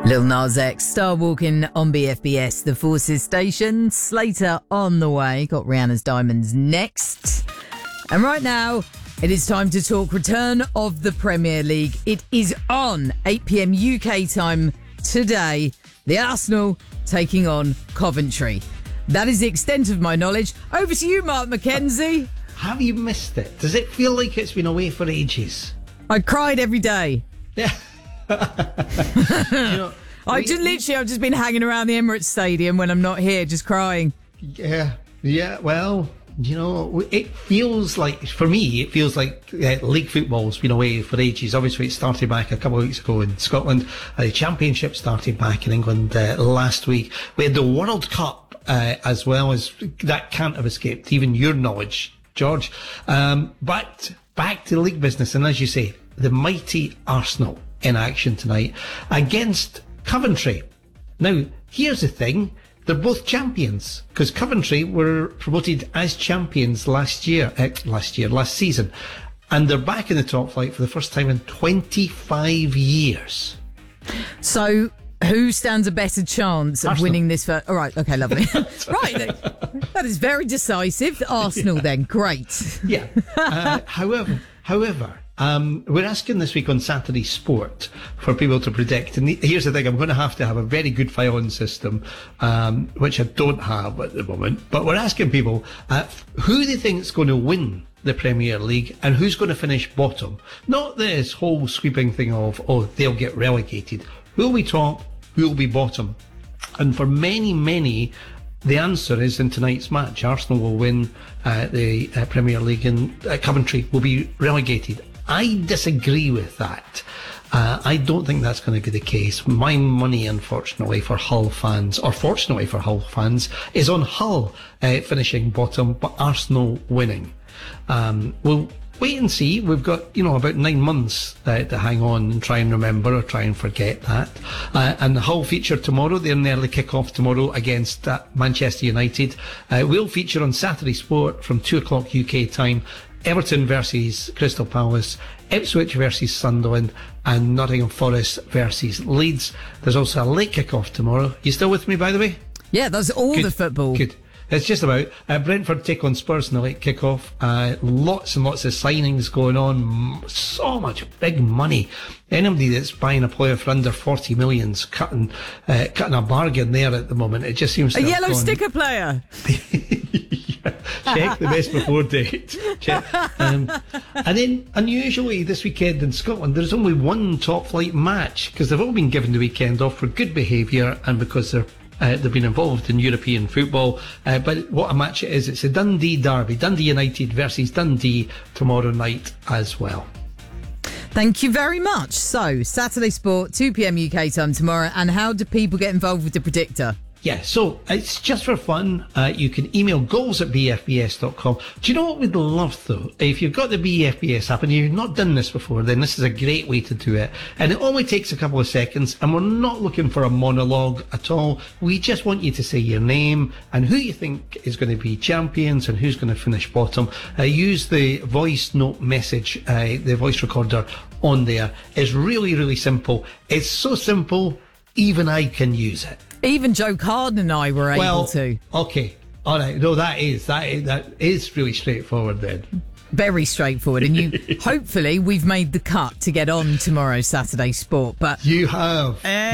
Lil Nas X, Star Walking on BFBS, the Forces station. Slater on the way. Got Rihanna's Diamonds next. And right now, it is time to talk return of the Premier League. It is on 8 p.m. UK time today. The Arsenal taking on Coventry. That is the extent of my knowledge. Over to you, Mark McKenzie. Have you missed it? Does it feel like it's been away for ages? I cried every day. Yeah. I've just been hanging around the Emirates Stadium when I'm not here, just crying. Yeah. Well, it feels like, for me, league football's been away for ages. Obviously, it started back a couple of weeks ago in Scotland. The Championship started back in England last week. We had the World Cup as well, as that can't have escaped even your knowledge, George. But back to league business, and as you say, the mighty Arsenal in action tonight against Coventry. Now, here's the thing. They're both champions, because Coventry were promoted as champions last season. And they're back in the top flight for the first time in 25 years. So, who stands a better chance of Arsenal. winning this? All right, okay, lovely. Right, that is very decisive. Arsenal, then, great. Yeah. However, we're asking this week on Saturday Sport for people to predict. And here's the thing, I'm going to have a very good filing system, which I don't have at the moment. But we're asking people who they think is going to win the Premier League and who's going to finish bottom. Not this whole sweeping thing of, they'll get relegated. Who'll be top? Who'll be bottom? And for many, the answer is in tonight's match. Arsenal will win the Premier League and Coventry will be relegated. I disagree with that. I don't think that's going to be the case. My money, unfortunately, for Hull fans, or fortunately for Hull fans, is on Hull finishing bottom, but Arsenal winning. We'll wait and see. We've got, about 9 months to hang on and try and remember or try and forget that. And the Hull feature tomorrow. They're in the early kick-off tomorrow against Manchester United. We'll feature on Saturday Sport from 2 o'clock UK time. Everton versus Crystal Palace, Ipswich versus Sunderland, and Nottingham Forest versus Leeds. There's also a late kick-off tomorrow. You still with me, by the way? Yeah, that's all the football. Good. It's just about Brentford take on Spurs in the late kick-off. Lots and lots of signings going on. So much big money. Anybody that's buying a player for under 40 million's cutting a bargain there at the moment. It just seems to a yellow sticker player. Check the best before date. Check. And then, unusually, this weekend in Scotland, there's only one top flight match because they've all been given the weekend off for good behaviour and because they've been involved in European football. But what a match it is. It's a Dundee derby. Dundee United versus Dundee tomorrow night as well. Thank you very much. So, Saturday Sport, 2 p.m. UK time tomorrow. And how do people get involved with the predictor? Yeah, so it's just for fun. You can email goals@bfbs.com. Do you know what we'd love, though? If you've got the BFBS app and you've not done this before, then this is a great way to do it. And it only takes a couple of seconds, and we're not looking for a monologue at all. We just want you to say your name and who you think is going to be champions and who's going to finish bottom. Use the voice note message, the voice recorder on there. It's really, really simple. It's so simple, even I can use it. Even Joe Carden and I were able to. Okay. All right. No, that is really straightforward then. Very straightforward. And hopefully we've made the cut to get on tomorrow's Saturday Sport. But you have.